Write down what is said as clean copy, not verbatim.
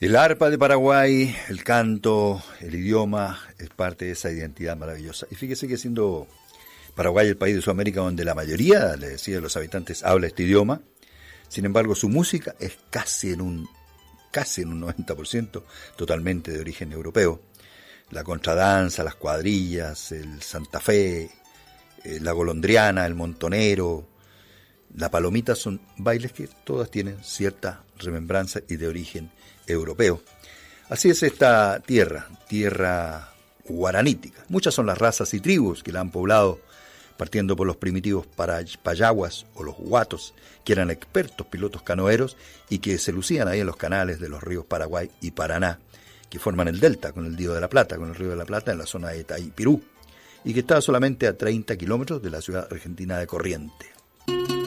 El arpa de Paraguay, el canto, el idioma, es parte de esa identidad maravillosa. Y fíjese que siendo Paraguay el país de Sudamérica donde la mayoría, le decía, de los habitantes habla este idioma, sin embargo su música es casi en un 90% totalmente de origen europeo. La contradanza, las cuadrillas, el Santa Fe, la golondriana, el montonero, la palomita son bailes que todas tienen cierta remembranza y de origen europeo. Así es esta tierra guaranítica. Muchas son las razas y tribus que la han poblado, partiendo por los primitivos payaguas o los huatos, que eran expertos pilotos canoeros y que se lucían ahí en los canales de los ríos Paraguay y Paraná, que forman el delta con el Río de la Plata, en la zona de Taipirú, y que está solamente a 30 kilómetros de la ciudad argentina de Corrientes.